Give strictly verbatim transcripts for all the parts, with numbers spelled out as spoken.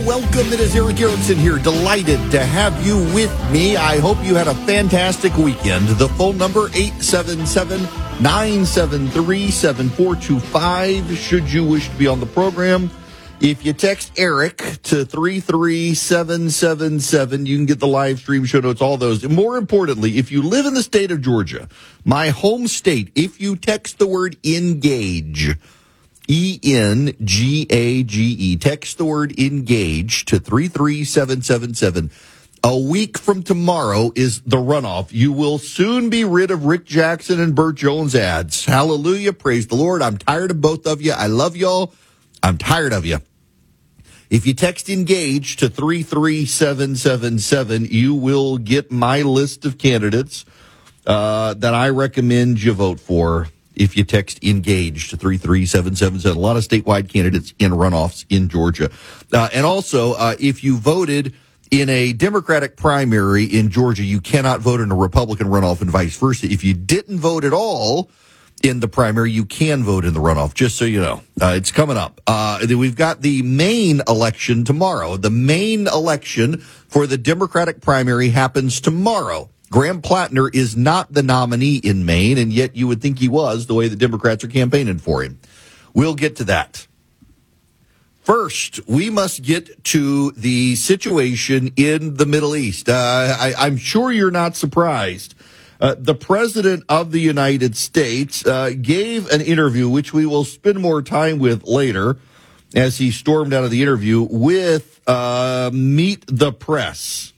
welcome. It is Eric Erickson here. Delighted to have you with me. I hope you had a fantastic weekend. The phone number, eight seven seven, nine seven three, seven four two five, should you wish to be on the program. If you text Eric to three three seven seven seven, you can get the live stream, show notes, all those. And more importantly, if you live in the state of Georgia, my home state, if you text the word engage, E N G A G E. Text the word engage to three three seven seven seven. A week from tomorrow is the runoff. You will soon be rid of Rick Jackson and Burt Jones ads. Hallelujah. Praise the Lord. I'm tired of both of you. I love y'all. I'm tired of you. If you text engage to three three seven seven seven, you will get my list of candidates uh, that I recommend you vote for. If you text engage to three three seven seven seven, a lot of statewide candidates in runoffs in Georgia. Uh, and also, uh, if you voted in a Democratic primary in Georgia, you cannot vote in a Republican runoff and vice versa. If you didn't vote at all in the primary, you can vote in the runoff, just so you know. Uh, it's coming up. Uh, we've got the Maine election tomorrow. The Maine election for the Democratic primary happens tomorrow. Graham Plattner is not the nominee in Maine, and yet you would think he was, the way the Democrats are campaigning for him. We'll get to that. First, we must get to the situation in the Middle East. Uh, I, I'm sure you're not surprised. Uh, the President of the United States uh, gave an interview, which we will spend more time with later, as he stormed out of the interview, with uh, Meet the Press.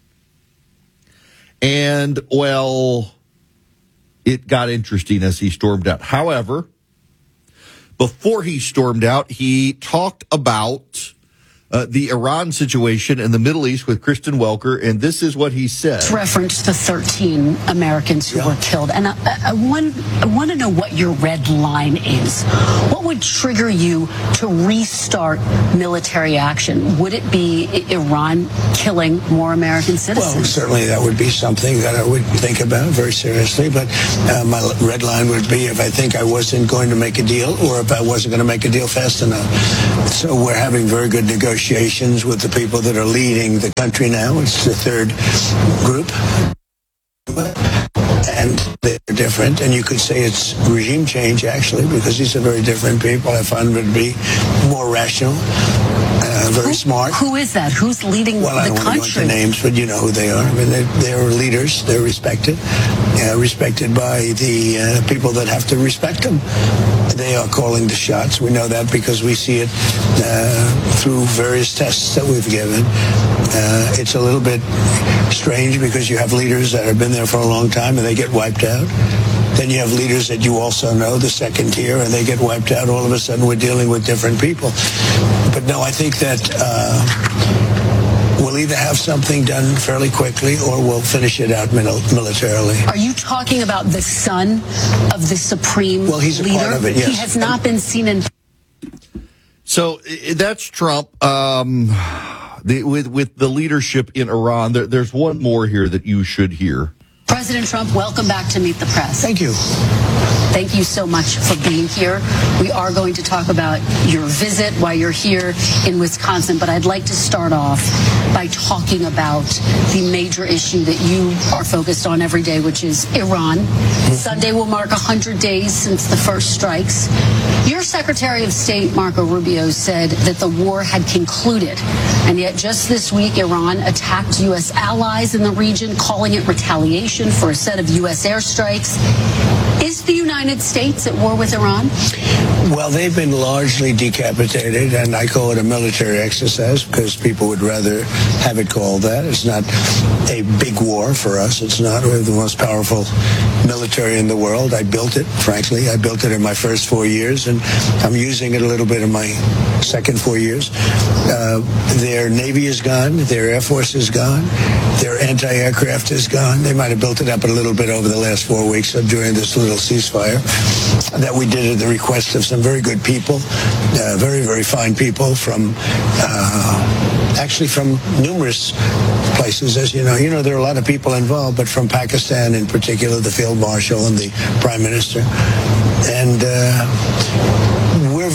And, well, it got interesting as he stormed out. However, before he stormed out, he talked about uh, the Iran situation in the Middle East with Kristen Welker, and this is what he said. It's reference to thirteen Americans who yeah. were killed. And I, I, want, I want to know what your red line is. What would trigger you to restart military action? Would it be Iran killing more American citizens? Well, certainly that would be something that I would think about very seriously. But uh, my red line would be if I think I wasn't going to make a deal or if I wasn't going to make a deal fast enough. So we're having very good negotiations with the people that are leading the country now. It's the third group. And they're different, and you could say it's regime change, actually, because these are very different people. I find them to be more rational, uh, very who, smart. Who is that? Who's leading well, the country? Well, I don't want to go into names, but you know who they are. I mean, they're, they're leaders. They're respected, uh, respected by the uh, people that have to respect them. They are calling the shots. We know that because we see it uh, through various tests that we've given. Uh, it's a little bit strange because you have leaders that have been there for a long time and they get wiped out. Then you have leaders that you also know, the second tier, and they get wiped out. All of a sudden we're dealing with different people. But no, I think that uh, we'll either have something done fairly quickly or we'll finish it out mil- militarily. Are you talking about the son of the supreme well, he's a leader? Part of it, yes. He has not been seen in... So that's Trump. Um, the, with, with the leadership in Iran, there, there's one more here that you should hear. President Trump, welcome back to Meet the Press. Thank you. Thank you so much for being here. We are going to talk about your visit while you're here in Wisconsin, but I'd like to start off by talking about the major issue that you are focused on every day, which is Iran. Mm-hmm. Sunday will mark one hundred days since the first strikes. Your Secretary of State, Marco Rubio, said that the war had concluded, and yet just this week, Iran attacked U S allies in the region, calling it retaliation for a set of U S airstrikes. Is the United States at war with Iran? Well, they've been largely decapitated, and I call it a military exercise because people would rather have it called that. It's not a big war for us. It's not. We have the most powerful military in the world. I built it, frankly. I built it in my first four years, and I'm using it a little bit in my second four years. Uh, their Navy is gone. Their Air Force is gone. Their anti-aircraft is gone. They might have built it up a little bit over the last four weeks during this little ceasefire that we did at the request of some very good people, uh, very, very fine people from, uh, actually from numerous places, as you know. You know, there are a lot of people involved, but from Pakistan in particular, the Field Marshal and the Prime Minister. And uh, we're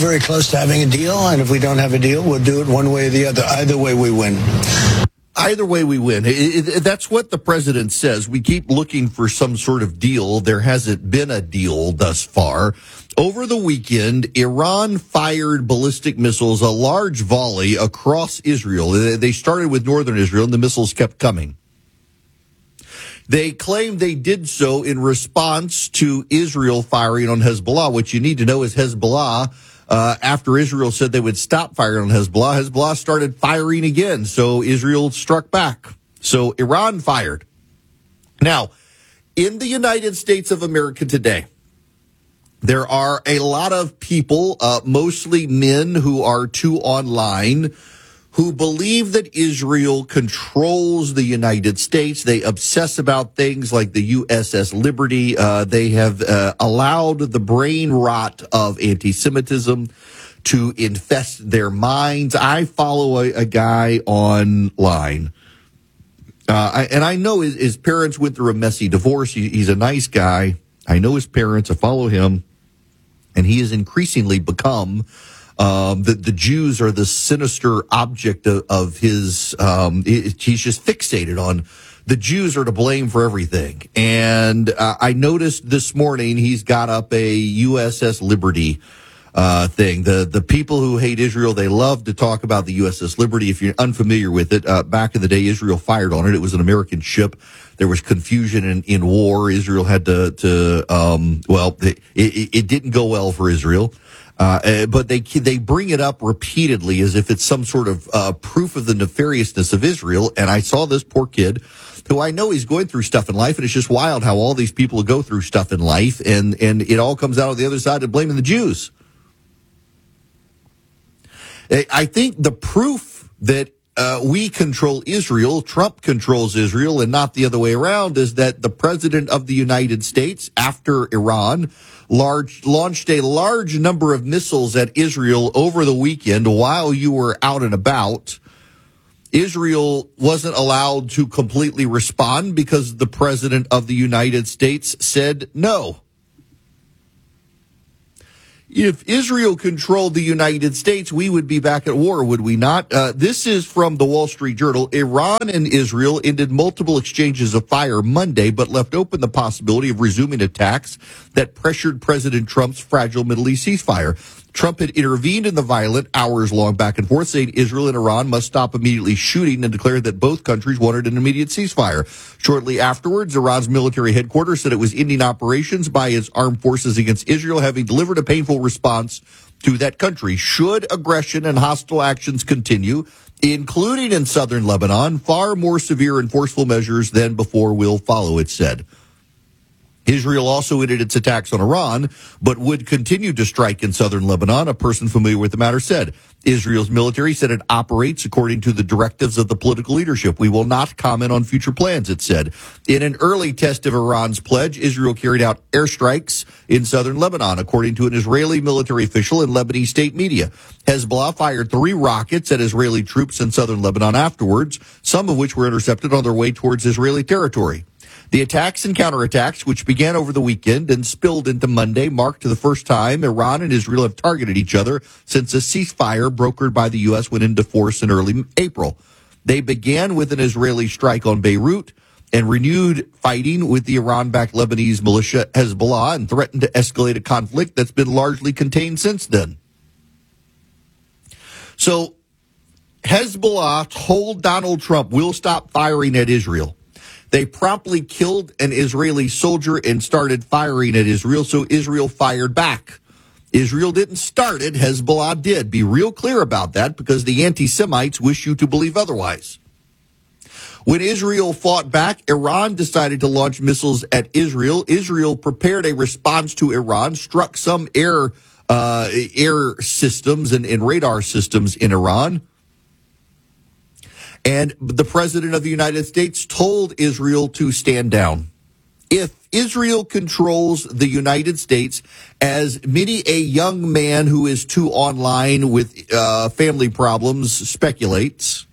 very close to having a deal, and if we don't have a deal, we'll do it one way or the other. Either way, we win. Either way, we win. It, it, that's what the president says. We keep looking for some sort of deal. There hasn't been a deal thus far. Over the weekend, Iran fired ballistic missiles, a large volley across Israel. They started with northern Israel, and the missiles kept coming. They claim they did so in response to Israel firing on Hezbollah. What you need to know is Hezbollah, uh, after Israel said they would stop firing on Hezbollah, Hezbollah started firing again. So Israel struck back. So Iran fired. Now, in the United States of America today, there are a lot of people, uh, mostly men who are too online, who believe that Israel controls the United States. They obsess about things like the U S S Liberty. Uh, they have uh, allowed the brain rot of anti-Semitism to infest their minds. I follow a, a guy online, uh, I, and I know his, his parents went through a messy divorce. He, he's a nice guy. I know his parents. I follow him, and he has increasingly become Um, the, the Jews are the sinister object of, of his, um, it, he's just fixated on the Jews are to blame for everything. And uh, I noticed this morning he's got up a U S S Liberty uh, thing. The, the people who hate Israel, they love to talk about the U S S Liberty. If you're unfamiliar with it, uh, back in the day, Israel fired on it. It was an American ship. There was confusion in, in war. Israel had to, to um, well, it, it, it didn't go well for Israel. Uh, but they they bring it up repeatedly as if it's some sort of uh, proof of the nefariousness of Israel. And I saw this poor kid, who I know he's going through stuff in life, and it's just wild how all these people go through stuff in life, and, and it all comes out on the other side of blaming the Jews. I think the proof that uh, we control Israel, Trump controls Israel, and not the other way around, is that the president of the United States, after Iran, large launched a large number of missiles at Israel over the weekend while you were out and about. Israel wasn't allowed to completely respond because the president of the United States said no. If Israel controlled the United States, we would be back at war, would we not? Uh, this is from the Wall Street Journal. Iran and Israel ended multiple exchanges of fire Monday, but left open the possibility of resuming attacks that pressured President Trump's fragile Middle East ceasefire. Trump had intervened in the violent, hours-long back and forth, saying Israel and Iran must stop immediately shooting, and declared that both countries wanted an immediate ceasefire. Shortly afterwards, Iran's military headquarters said it was ending operations by its armed forces against Israel, having delivered a painful response to that country. Should aggression and hostile actions continue, including in southern Lebanon, far more severe and forceful measures than before will follow, it said. Israel also ended its attacks on Iran, but would continue to strike in southern Lebanon, a person familiar with the matter said. Israel's military said it operates according to the directives of the political leadership. We will not comment on future plans, it said. In an early test of Iran's pledge, Israel carried out airstrikes in southern Lebanon, according to an Israeli military official in Lebanese state media. Hezbollah fired three rockets at Israeli troops in southern Lebanon afterwards, some of which were intercepted on their way towards Israeli territory. The attacks and counterattacks, which began over the weekend and spilled into Monday, marked the first time Iran and Israel have targeted each other since a ceasefire brokered by the U S went into force in early April. They began with an Israeli strike on Beirut and renewed fighting with the Iran-backed Lebanese militia Hezbollah, and threatened to escalate a conflict that's been largely contained since then. So Hezbollah told Donald Trump, we'll stop firing at Israel. They promptly killed an Israeli soldier and started firing at Israel, so Israel fired back. Israel didn't start it, Hezbollah did. Be real clear about that, because the anti-Semites wish you to believe otherwise. When Israel fought back, Iran decided to launch missiles at Israel. Israel prepared a response to Iran, struck some air uh, air systems and, and radar systems in Iran. And the president of the United States told Israel to stand down. If Israel controls the United States, as many a young man who is too online with uh, family problems speculates,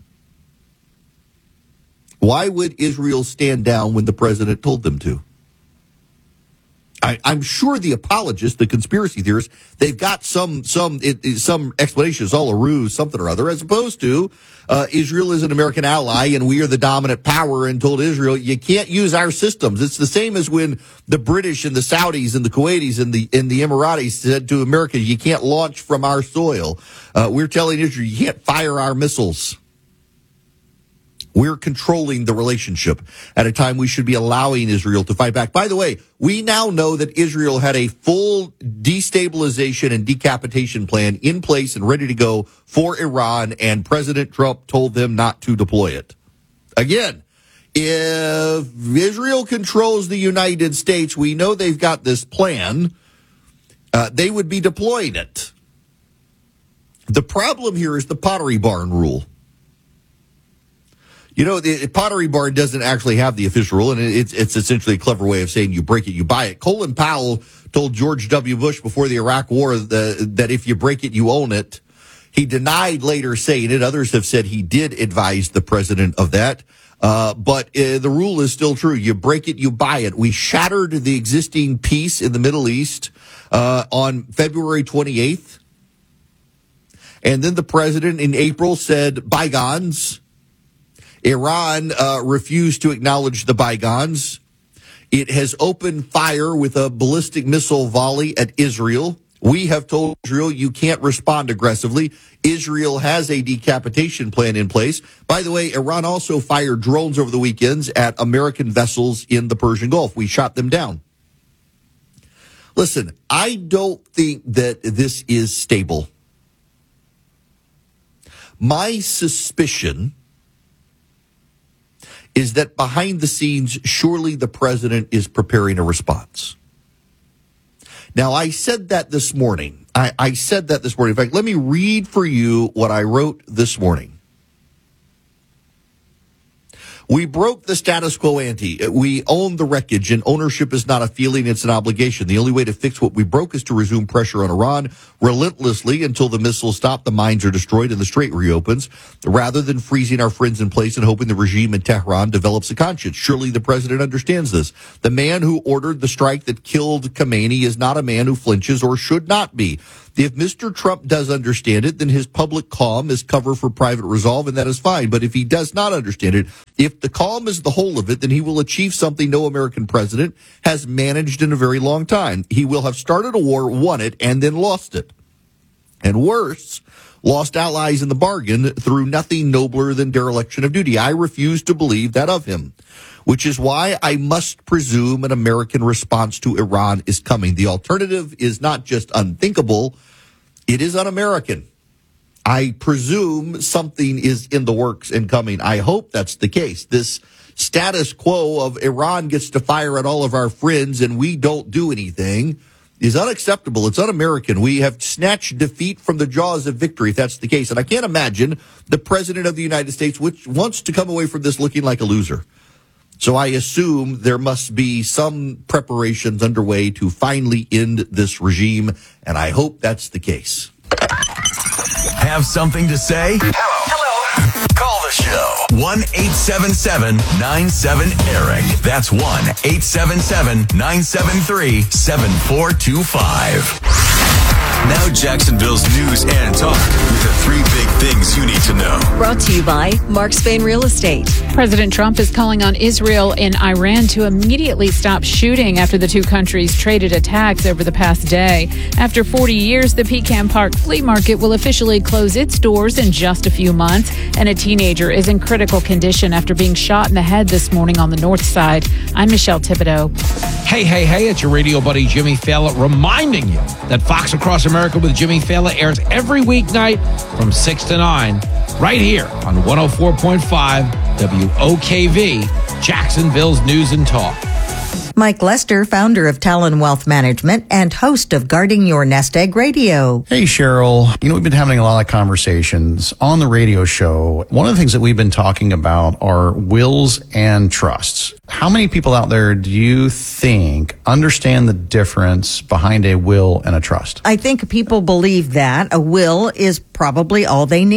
why would Israel stand down when the president told them to? I, I'm sure the apologists, the conspiracy theorists, they've got some some it, it, some explanation. It's all a ruse, something or other, as opposed to uh, Israel is an American ally and we are the dominant power and told Israel, you can't use our systems. It's the same as when the British and the Saudis and the Kuwaitis and the and the Emiratis said to America, you can't launch from our soil. Uh, we're telling Israel, you can't fire our missiles. We're controlling the relationship at a time we should be allowing Israel to fight back. By the way, we now know that Israel had a full destabilization and decapitation plan in place and ready to go for Iran, and President Trump told them not to deploy it. Again, if Israel controls the United States, we know they've got this plan. Uh, they would be deploying it. The problem here is the Pottery Barn rule. You know, the Pottery Barn doesn't actually have the official rule, and it's it's essentially a clever way of saying you break it, you buy it. Colin Powell told George W. Bush before the Iraq War the, that if you break it, you own it. He denied later saying it. Others have said he did advise the president of that. Uh, but uh, the rule is still true. You break it, you buy it. We shattered the existing peace in the Middle East uh, on February twenty-eighth. And then the president in April said bygones. Iran uh, refused to acknowledge the bygones. It has opened fire with a ballistic missile volley at Israel. We have told Israel you can't respond aggressively. Israel has a decapitation plan in place. By the way, Iran also fired drones over the weekends at American vessels in the Persian Gulf. We shot them down. Listen, I don't think that this is stable. My suspicion is that behind the scenes, surely the president is preparing a response. Now, I said that this morning. I, I said that this morning. In fact, let me read for you what I wrote this morning. We broke the status quo ante. We own the wreckage, and ownership is not a feeling, it's an obligation. The only way to fix what we broke is to resume pressure on Iran relentlessly until the missiles stop, the mines are destroyed, and the strait reopens, rather than freezing our friends in place and hoping the regime in Tehran develops a conscience. Surely the president understands this. The man who ordered the strike that killed Khamenei is not a man who flinches or should not be. If Mister Trump does understand it, then his public calm is cover for private resolve, and that is fine. But if he does not understand it, if the calm is the whole of it, then he will achieve something no American president has managed in a very long time. He will have started a war, won it, and then lost it. And worse, lost allies in the bargain through nothing nobler than dereliction of duty. I refuse to believe that of him, which is why I must presume an American response to Iran is coming. The alternative is not just unthinkable, it is un-American. I presume something is in the works and coming. I hope that's the case. This status quo of Iran gets to fire at all of our friends and we don't do anything is unacceptable. It's un-American. We have snatched defeat from the jaws of victory, if that's the case. And I can't imagine the president of the United States which wants to come away from this looking like a loser. So I assume there must be some preparations underway to finally end this regime, and I hope that's the case. Have something to say? Hello. Hello. Call the show. one eight seven seven nine seven Eric. That's one eight seven seven nine seven three seven four two five. Now Jacksonville's news and talk with the three big things you need to know. Brought to you by Mark Spain Real Estate. President Trump is calling on Israel and Iran to immediately stop shooting after the two countries traded attacks over the past day. After forty years, the Pecan Park Flea Market will officially close its doors in just a few months, and a teenager is in critical condition after being shot in the head this morning on the north side. I'm Michelle Thibodeau. Hey, hey, hey, it's your radio buddy Jimmy Fallon reminding you that Fox Across America with Jimmy Fallon airs every weeknight from six to nine right here on one oh four point five W O K V, Jacksonville's News and Talk. Mike Lester, founder of Talon Wealth Management and host of Guarding Your Nest Egg Radio. Hey, Cheryl. You know, we've been having a lot of conversations on the radio show. One of the things that we've been talking about are wills and trusts. How many people out there do you think understand the difference behind a will and a trust? I think people believe that a will is probably all they need.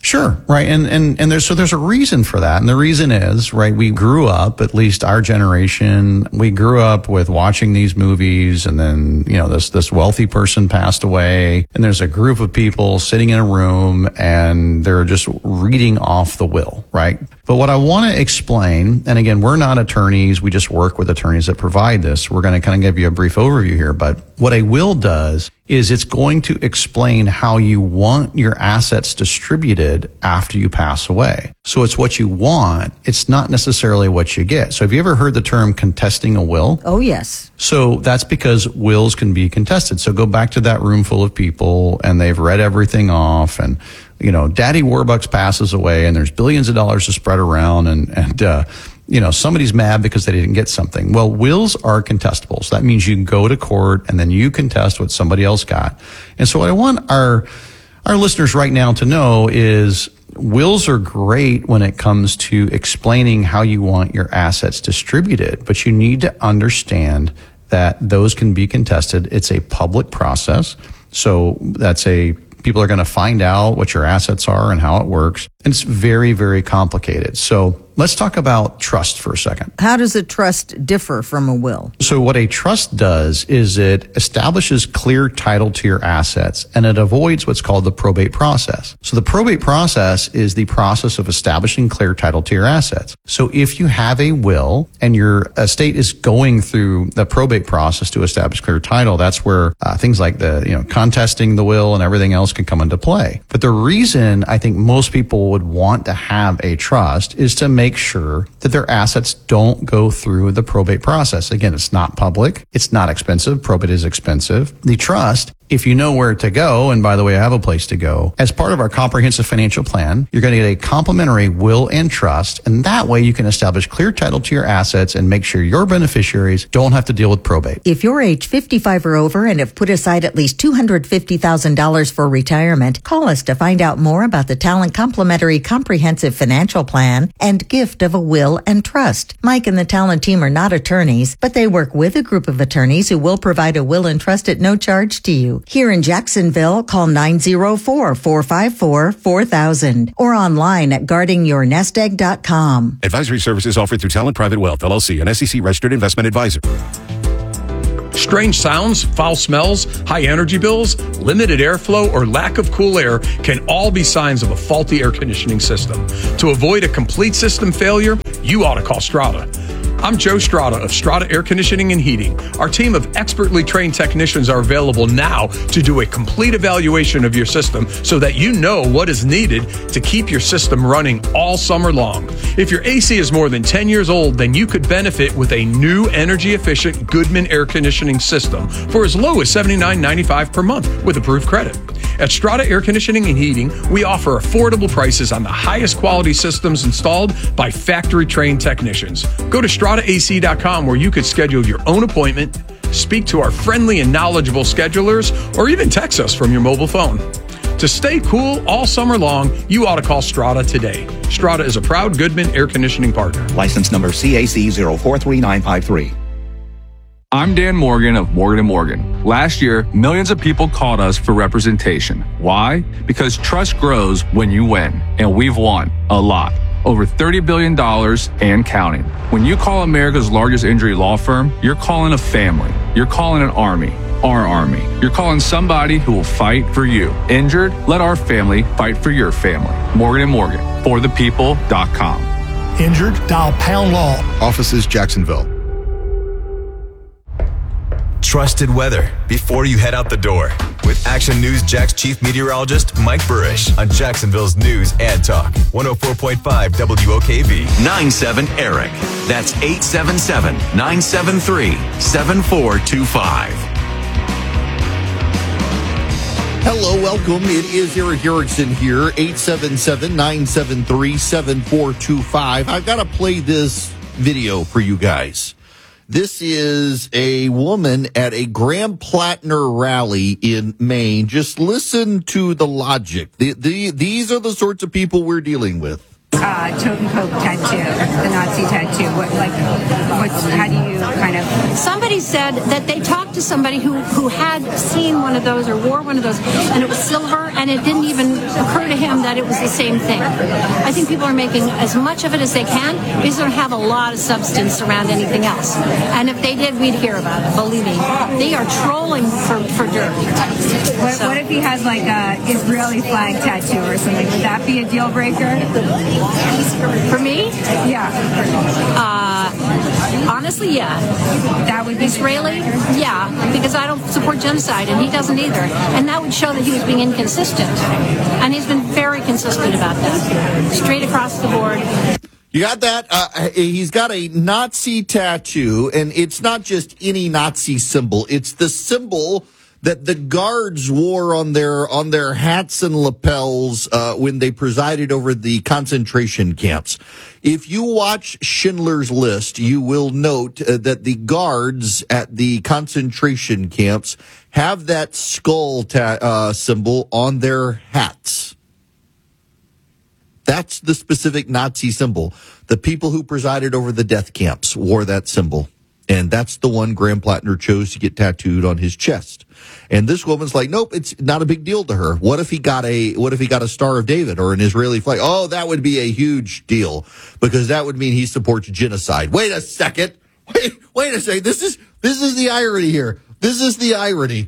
Sure, right. And, and, and there's, so there's a reason for that. And the reason is, right, we grew up, at least our generation, we grew up with watching these movies, and then, you know, this, this wealthy person passed away, and there's a group of people sitting in a room and they're just reading off the will, right? But what I want to explain, and again, we're not attorneys, we just work with attorneys that provide this. We're going to kind of give you a brief overview here, but what a will does is it's going to explain how you want your assets distributed after you pass away. So it's what you want. It's not necessarily what you get. So have you ever heard the term contesting a will? Oh, yes. So that's because wills can be contested. So go back to that room full of people and they've read everything off, and you know, Daddy Warbucks passes away and there's billions of dollars to spread around, and, and, uh, you know, somebody's mad because they didn't get something. Well, wills are contestable. So that means you can go to court and then you contest what somebody else got. And so what I want our, our listeners right now to know is wills are great when it comes to explaining how you want your assets distributed, but you need to understand that those can be contested. It's a public process. So that's a, people are going to find out what your assets are and how it works. And it's very, very complicated. So let's talk about trust for a second. How does a trust differ from a will? So what a trust does is it establishes clear title to your assets, and it avoids what's called the probate process. So the probate process is the process of establishing clear title to your assets. So if you have a will and your estate is going through the probate process to establish clear title, that's where uh, things like the, you know, contesting the will and everything else can come into play. But the reason I think most people would want to have a trust is to make sure that their assets don't go through the probate process. Again, it's not public. It's not expensive. Probate is expensive. The trust, if you know where to go, and by the way, I have a place to go, as part of our comprehensive financial plan, you're going to get a complimentary will and trust, and that way you can establish clear title to your assets and make sure your beneficiaries don't have to deal with probate. If you're age fifty-five or over and have put aside at least two hundred fifty thousand dollars for retirement, call us to find out more about the Talent Complimentary Comprehensive Financial Plan and gift of a will and trust. Mike and the Talent team are not attorneys, but they work with a group of attorneys who will provide a will and trust at no charge to you. Here in Jacksonville, call nine oh four, four five four, four thousand or online at guarding your nest egg dot com. Advisory services offered through Talent Private Wealth, L L C, an S E C registered investment advisor. Strange sounds, foul smells, high energy bills, limited airflow, or lack of cool air can all be signs of a faulty air conditioning system. To avoid a complete system failure, you ought to call Strata. I'm Joe Strata of Strata Air Conditioning and Heating. Our team of expertly trained technicians are available now to do a complete evaluation of your system so that you know what is needed to keep your system running all summer long. If your A C is more than ten years old, then you could benefit with a new energy-efficient Goodman air conditioning system for as low as seventy-nine ninety-five per month with approved credit. At Strata Air Conditioning and Heating, we offer affordable prices on the highest quality systems installed by factory-trained technicians. Go to strata A C dot com where you could schedule your own appointment, speak to our friendly and knowledgeable schedulers, or even text us from your mobile phone. To stay cool all summer long, you ought to call Strata today. Strata is a proud Goodman air conditioning partner. License number C A C zero four three nine five three. I'm Dan Morgan of Morgan and Morgan. Last year, millions of people called us for representation. Why? Because trust grows when you win, and we've won a lot. Over thirty billion dollars and counting. When you call America's largest injury law firm, you're calling a family. You're calling an army. Our army. You're calling somebody who will fight for you. Injured? Let our family fight for your family. Morgan and Morgan. For the people dot com. Injured? Dial Pound Law. Offices Jacksonville. Trusted weather before you head out the door with Action News Jack's chief meteorologist Mike Burrish on Jacksonville's News and Talk one oh four point five W O K V. nine seven Eric. That's eight seven seven, nine seven three, seven four two five. Hello, welcome. It is Eric Erickson here, eight seven seven, nine seven three, seven four two five. I've got to play this video for you guys. This is a woman at a Graham Plattner rally in Maine. Just listen to the logic. The, the, these are the sorts of people we're dealing with. uh, Totenkopf tattoo, the Nazi tattoo? What, like, what's, how do you kind of... Somebody said that they talked to somebody who, who had seen one of those or wore one of those, and it was silver, and it didn't even occur to him that it was the same thing. I think people are making as much of it as they can because they don't have a lot of substance around anything else. And if they did, we'd hear about it, believe me. They are trolling for, for dirt. What, So- what if he has like a Israeli flag tattoo or something? Would that be a deal breaker? For me? Yeah. Uh, honestly, yeah. That would be Israeli? Yeah, because I don't support genocide, and he doesn't either. And that would show that he was being inconsistent. And he's been very consistent about that. Straight across the board. You got that? Uh, he's got a Nazi tattoo, and it's not just any Nazi symbol. It's the symbol that the guards wore on their on their hats and lapels uh, when they presided over the concentration camps. If you watch Schindler's List, you will note uh, that the guards at the concentration camps have that skull ta- uh, symbol on their hats. That's the specific Nazi symbol. The people who presided over the death camps wore that symbol. And that's the one Graham Plattner chose to get tattooed on his chest. And this woman's like, nope, it's not a big deal to her. What if he got a, what if he got a Star of David or an Israeli flag? Oh, that would be a huge deal because that would mean he supports genocide. Wait a second. Wait, wait a second. This is, this is the irony here. This is the irony.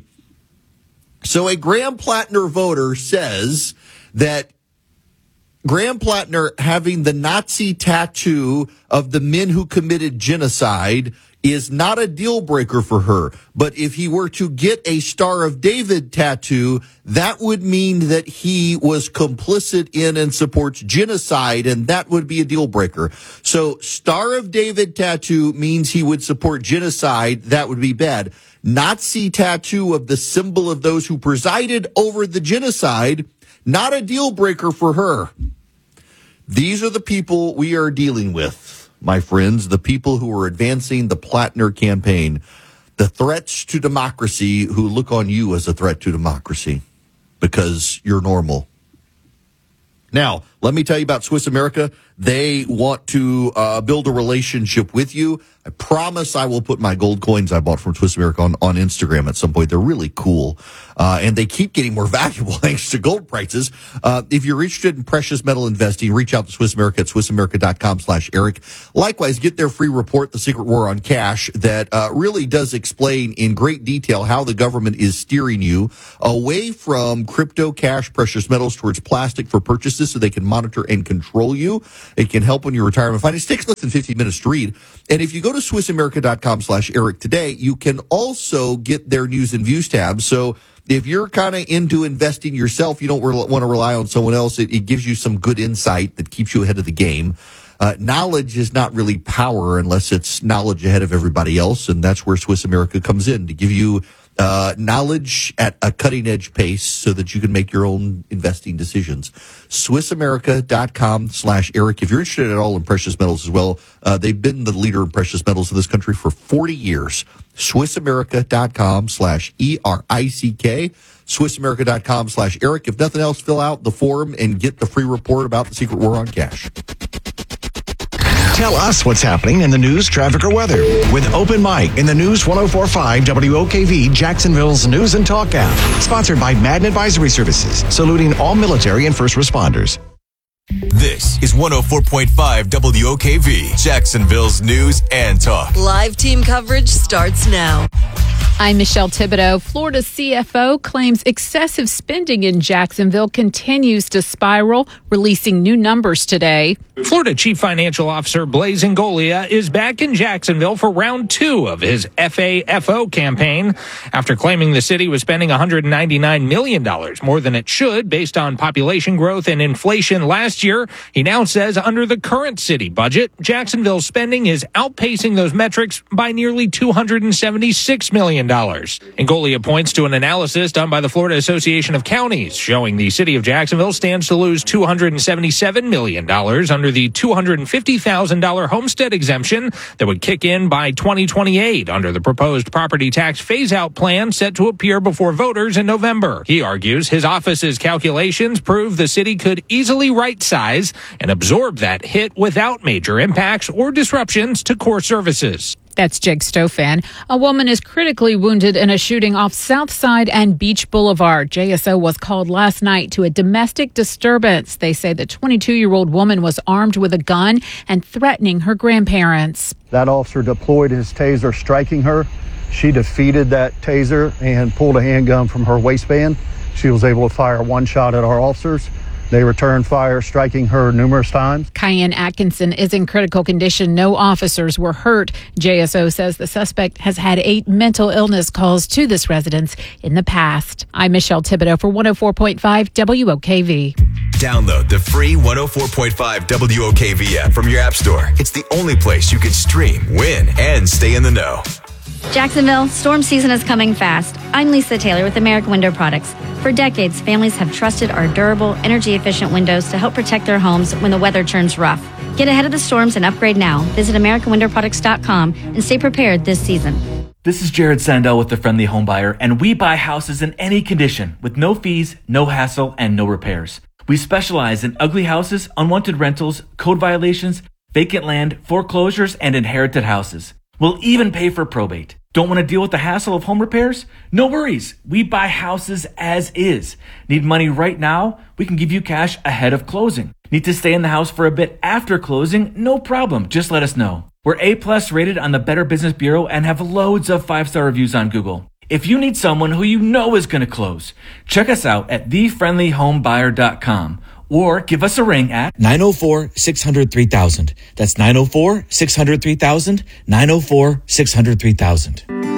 So a Graham Plattner voter says that Graham Plattner having the Nazi tattoo of the men who committed genocide is not a deal breaker for her. But if he were to get a Star of David tattoo, that would mean that he was complicit in and supports genocide, and that would be a deal breaker. So Star of David tattoo means he would support genocide. That would be bad. Nazi tattoo of the symbol of those who presided over the genocide, not a deal breaker for her. These are the people we are dealing with, my friends, the people who are advancing the Plattner campaign, the threats to democracy who look on you as a threat to democracy because you're normal. Now, let me tell you about Swiss America. They want to uh, build a relationship with you. I promise I will put my gold coins I bought from Swiss America on, on Instagram at some point. They're really cool. Uh, and they keep getting more valuable thanks to gold prices. Uh, if you're interested in precious metal investing, reach out to Swiss America at swissamerica.com slash Eric. Likewise, get their free report, The Secret War on Cash, that uh, really does explain in great detail how the government is steering you away from crypto, cash, precious metals towards plastic for purchases so they can monitor and control you. It can help when your retirement finance. It takes less than fifteen minutes to read. And if you go to swissamerica.com slash Eric today, you can also get their news and views tab. So if you're kind of into investing yourself, you don't re- want to rely on someone else. It, it gives you some good insight that keeps you ahead of the game. Uh, knowledge is not really power unless it's knowledge ahead of everybody else. And that's where Swiss America comes in to give you uh, knowledge at a cutting edge pace so that you can make your own investing decisions. swissamerica.com slash Eric. If you're interested at all in precious metals as well, uh, they've been the leader in precious metals in this country for forty years. swissamerica.com slash E R I C K. swissamerica.com slash Eric. If nothing else, fill out the form and get the free report about the secret war on cash. Tell us what's happening in the news, traffic, or weather with Open Mic in the News one oh four point five W O K V Jacksonville's News and Talk app. Sponsored by Madden Advisory Services, saluting all military and first responders. This is one oh four point five W O K V, Jacksonville's News and Talk. Live team coverage starts now. I'm Michelle Thibodeau. Florida C F O claims excessive spending in Jacksonville continues to spiral, releasing new numbers today. Florida Chief Financial Officer Blaise Ingoglia is back in Jacksonville for round two of his F A F O campaign after claiming the city was spending one hundred ninety-nine million dollars more than it should based on population growth and inflation last year. He now says under the current city budget, Jacksonville's spending is outpacing those metrics by nearly two hundred seventy-six million dollars. Ingoglia points to an analysis done by the Florida Association of Counties showing the city of Jacksonville stands to lose two hundred seventy-seven million dollars under under the two hundred fifty thousand dollars homestead exemption that would kick in by twenty twenty-eight under the proposed property tax phase-out plan set to appear before voters in November. He argues his office's calculations prove the city could easily right-size and absorb that hit without major impacts or disruptions to core services. That's Jake Stofan. A woman is critically wounded in a shooting off South Side and Beach Boulevard. J S O was called last night to a domestic disturbance. They say the twenty-two-year-old woman was armed with a gun and threatening her grandparents. That officer deployed his taser, striking her. She defeated that taser and pulled a handgun from her waistband. She was able to fire one shot at our officers. They returned fire, striking her numerous times. Cayenne Atkinson is in critical condition. No officers were hurt. J S O says the suspect has had eight mental illness calls to this residence in the past. I'm Michelle Thibodeau for one oh four point five W O K V. Download the free one oh four point five W O K V app from your app store. It's the only place you can stream, win, and stay in the know. Jacksonville, storm season is coming fast. I'm Lisa Taylor with American Window Products. For decades, families have trusted our durable, energy-efficient windows to help protect their homes when the weather turns rough. Get ahead of the storms and upgrade now. Visit American Window Products dot com and stay prepared this season. This is Jared Sandell with The Friendly Home Buyer, and we buy houses in any condition with no fees, no hassle, and no repairs. We specialize in ugly houses, unwanted rentals, code violations, vacant land, foreclosures, and inherited houses. We'll even pay for probate. Don't want to deal with the hassle of home repairs? No worries. We buy houses as is. Need money right now? We can give you cash ahead of closing. Need to stay in the house for a bit after closing? No problem. Just let us know. We're A-plus rated on the Better Business Bureau and have loads of five-star reviews on Google. If you need someone who you know is going to close, check us out at the friendly home buyer dot com. Or give us a ring at nine oh four, six hundred, three thousand. That's nine oh four, six hundred, three thousand, nine oh four, six hundred, three thousand.